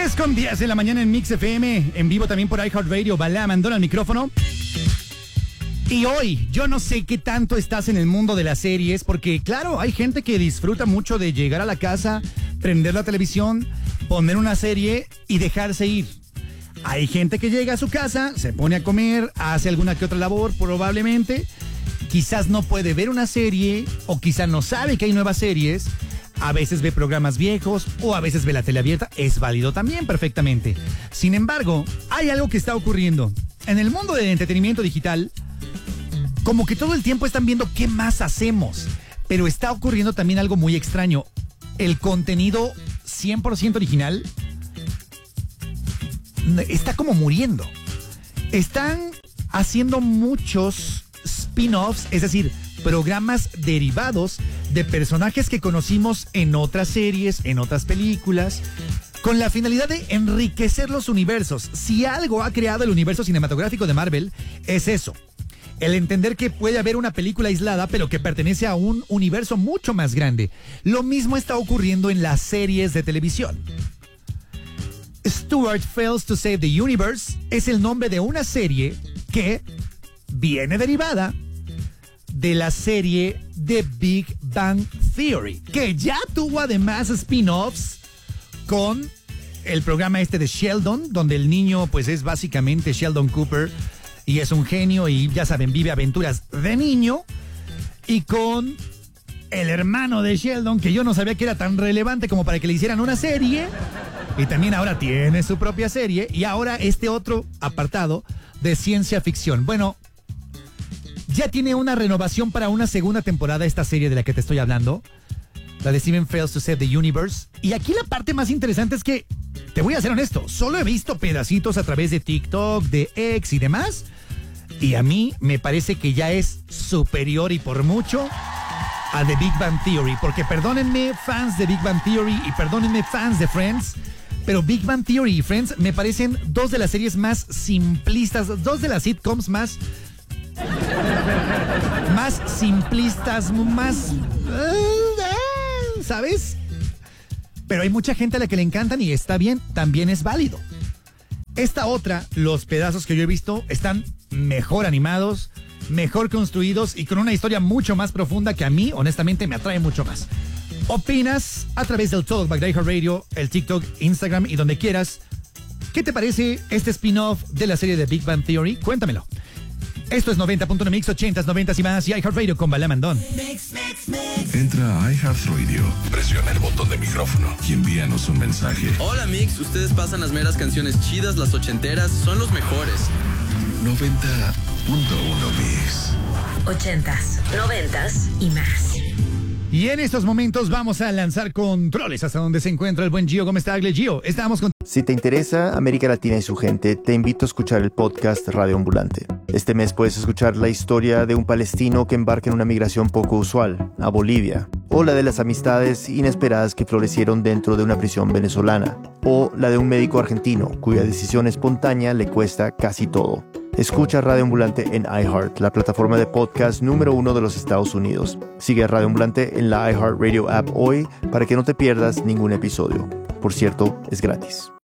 10:10 de la mañana en Mix FM, en vivo también por iHeartRadio. Balea Mandón al micrófono. Y hoy, yo no sé qué tanto estás en el mundo de las series, porque claro, hay gente que disfruta mucho de llegar a la casa, prender la televisión, poner una serie y dejarse ir. Hay gente que llega a su casa, se pone a comer, hace alguna que otra labor probablemente, quizás no puede ver una serie o quizás no sabe que hay nuevas series. A veces ve programas viejos o a veces ve la tele abierta. Es válido también perfectamente. Sin embargo, hay algo que está ocurriendo. En el mundo del entretenimiento digital, como que todo el tiempo están viendo qué más hacemos. Pero está ocurriendo también algo muy extraño. El contenido 100% original está como muriendo. Están haciendo muchos spin-offs, es decir, programas derivados de personajes que conocimos en otras series, en otras películas, con la finalidad de enriquecer los universos. Si algo ha creado el universo cinematográfico de Marvel, es eso. El entender que puede haber una película aislada, pero que pertenece a un universo mucho más grande. Lo mismo está ocurriendo en las series de televisión. Stuart Fails to Save the Universe es el nombre de una serie que viene derivada de la serie The Big Bang Theory, que ya tuvo además spin-offs con el programa este de Sheldon, donde el niño pues es básicamente Sheldon Cooper y es un genio y ya saben, vive aventuras de niño, y con el hermano de Sheldon, que yo no sabía que era tan relevante como para que le hicieran una serie, y también ahora tiene su propia serie, y ahora este otro apartado de ciencia ficción. Bueno, ya tiene una renovación para una segunda temporada esta serie de la que te estoy hablando, la de Steven Fails to Save the Universe. Y aquí la parte más interesante es que, te voy a ser honesto, solo he visto pedacitos a través de TikTok, de X y demás, y a mí me parece que ya es superior y por mucho a The Big Bang Theory, porque perdónenme fans de Big Bang Theory y perdónenme fans de Friends, pero Big Bang Theory y Friends me parecen dos de las series más simplistas, dos de las sitcoms más simplistas, más... ¿sabes? Pero hay mucha gente a la que le encantan y está bien, también es válido. Esta otra, los pedazos que yo he visto, están mejor animados, mejor construidos y con una historia mucho más profunda que a mí, honestamente, me atrae mucho más. ¿Opinas? A través del Talkback de iHeartRadio, el TikTok, Instagram y donde quieras. ¿Qué te parece este spin-off de la serie de Big Bang Theory? Cuéntamelo. Esto es 90.1 Mix, 80s, 90s y más, y iHeartRadio con Balea Mandón. Entra a iHeartRadio, presiona el botón de micrófono y envíanos un mensaje. Hola Mix, ustedes pasan las meras canciones chidas, las ochenteras, son los mejores. 90.1 Mix. 80s, 90s y más. Y en estos momentos vamos a lanzar controles hasta donde se encuentra el buen Gio. ¿Cómo está, Gio? Estamos con... Si te interesa América Latina y su gente, te invito a escuchar el podcast Radio Ambulante. Este mes puedes escuchar la historia de un palestino que embarca en una migración poco usual, a Bolivia, o la de las amistades inesperadas que florecieron dentro de una prisión venezolana, o la de un médico argentino cuya decisión espontánea le cuesta casi todo. Escucha Radio Ambulante en iHeart, la plataforma de podcast número 1 de los Estados Unidos. Sigue a Radio Ambulante en la iHeartRadio app hoy para que no te pierdas ningún episodio. Por cierto, es gratis.